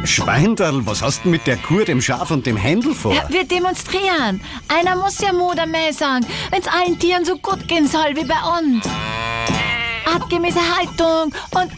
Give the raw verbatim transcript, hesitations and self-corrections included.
Schweinderl, was hast du mit der Kuh, dem Schaf und dem Händel vor? Ja, wir demonstrieren. Einer muss ja Mutter mehr sagen, wenn's allen Tieren so gut gehen soll wie bei uns. Artgemäße Haltung und